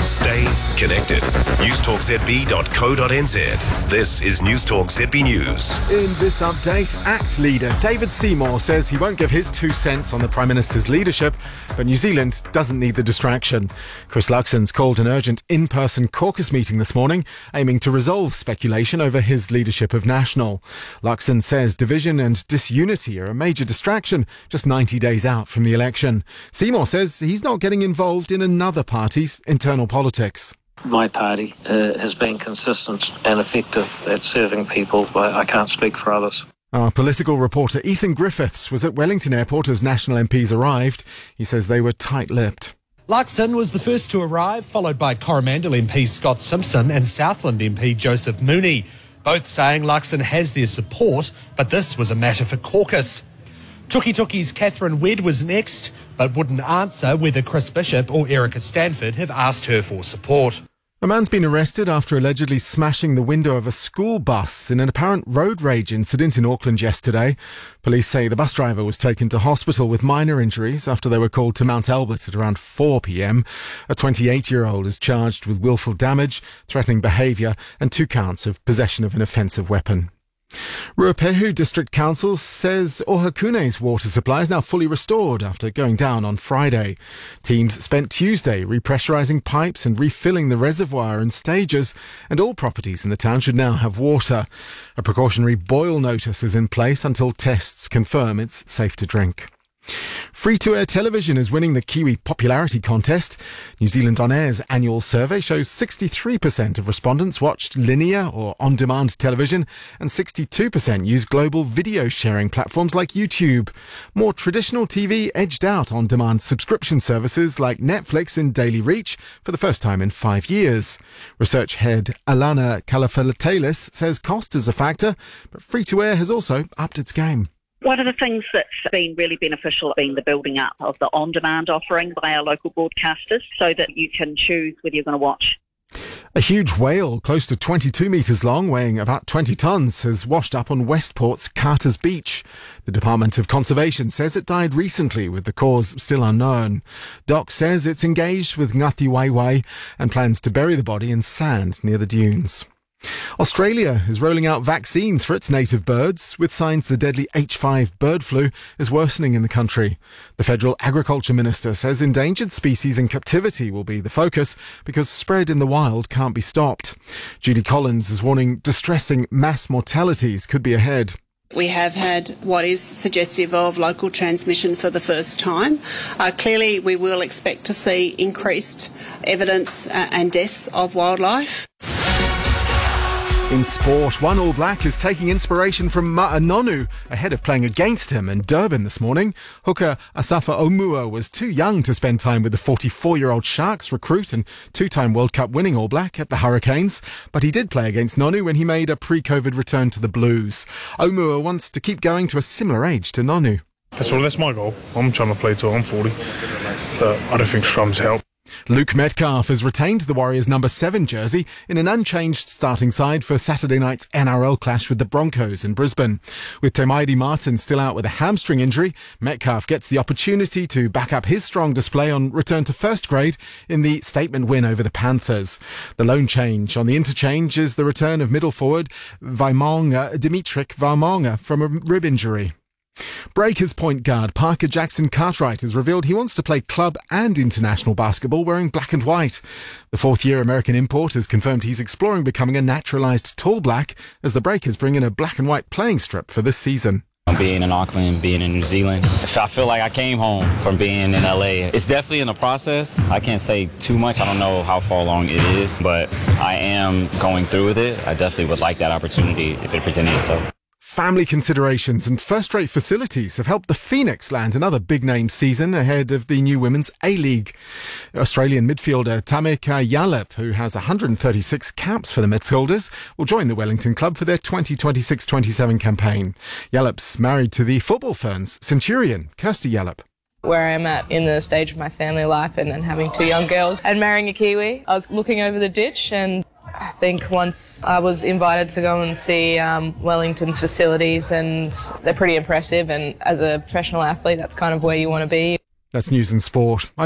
Stay connected. newstalkzb.co.nz. This is Newstalk ZB News. In this update, ACT leader David Seymour says he won't give his 2 cents on the Prime Minister's leadership, but New Zealand doesn't need the distraction. Chris Luxon's called an urgent in-person caucus meeting this morning, aiming to resolve speculation over his leadership of National. Luxon says division and disunity are a major distraction just 90 days out from the election. Seymour says he's not getting involved in another party's internal politics. My party has been consistent and effective at serving people, but I can't speak for others. Our political reporter Ethan Griffiths was at Wellington Airport as National MPs arrived. He says they were tight-lipped. Luxon was the first to arrive, followed by Coromandel MP Scott Simpson and Southland MP Joseph Mooney, both saying Luxon has their support, but this was a matter for caucus. Tuki's Catherine Wedd was next, but wouldn't answer whether Chris Bishop or Erica Stanford have asked her for support. A man's been arrested after allegedly smashing the window of a school bus in an apparent road rage incident in Auckland yesterday. Police say the bus driver was taken to hospital with minor injuries after they were called to Mount Albert at around 4 p.m. A 28-year-old is charged with willful damage, threatening behaviour and 2 counts of possession of an offensive weapon. Ruapehu District Council says Ohakune's water supply is now fully restored after going down on Friday. Teams spent Tuesday repressurising pipes and refilling the reservoir in stages, and all properties in the town should now have water. A precautionary boil notice is in place until tests confirm it's safe to drink. Free-to-air television is winning the Kiwi Popularity Contest. New Zealand On Air's annual survey shows 63% of respondents watched linear or on-demand television and 62% used global video sharing platforms like YouTube. More traditional TV edged out on-demand subscription services like Netflix in daily reach for the first time in 5 years. Research head Alana Kalafalatelis says cost is a factor, but free-to-air has also upped its game. One of the things that's been really beneficial being the building up of the on-demand offering by our local broadcasters so that you can choose whether you're going to watch. A huge whale, close to 22 metres long, weighing about 20 tonnes, has washed up on Westport's Carter's Beach. The Department of Conservation says it died recently, with the cause still unknown. DOC says it's engaged with Ngati Waiwai and plans to bury the body in sand near the dunes. Australia is rolling out vaccines for its native birds, with signs the deadly H5 bird flu is worsening in the country. The Federal Agriculture Minister says endangered species in captivity will be the focus because spread in the wild can't be stopped. Judy Collins is warning distressing mass mortalities could be ahead. We have had what is suggestive of local transmission for the first time. Clearly, we will expect to see increased evidence and deaths of wildlife. In sport, one All Black is taking inspiration from Ma'anonu ahead of playing against him in Durban this morning. Hooker Asafa Omua was too young to spend time with the 44-year-old Sharks recruit and 2-time World Cup winning All Black at the Hurricanes, but he did play against Nonu when he made a pre-COVID return to the Blues. Omua wants to keep going to a similar age to Nonu. That's my goal. I'm trying to play till I'm 40, but I don't think scrums help. Luke Metcalf has retained the Warriors' number 7 jersey in an unchanged starting side for Saturday night's NRL clash with the Broncos in Brisbane. With Temaidi Martin still out with a hamstring injury, Metcalf gets the opportunity to back up his strong display on return to first grade in the statement win over the Panthers. The lone change on the interchange is the return of middle forward Dimitrik Varmonga from a rib injury. Breakers point guard Parker Jackson Cartwright has revealed he wants to play club and international basketball wearing black and white. The 4th-year American import has confirmed he's exploring becoming a naturalised tall black as the Breakers bring in a black and white playing strip for this season. Being in Auckland, being in New Zealand, I feel like I came home from being in LA. It's definitely in the process. I can't say too much. I don't know how far along it is, but I am going through with it. I definitely would like that opportunity if it presented itself. Family considerations and first-rate facilities have helped the Phoenix land another big-name season ahead of the new Women's A-League. Australian midfielder Tameka Yallop, who has 136 caps for the Midfielders, will join the Wellington club for their 2026-27 campaign. Yallop's married to the football Ferns Centurion, Kirsty Yallop. Where I'm at in the stage of my family life and then having 2 young girls and marrying a Kiwi, I was looking over the ditch and I think once I was invited to go and see Wellington's facilities, and they're pretty impressive, and as a professional athlete that's kind of where you want to be. That's news and sport.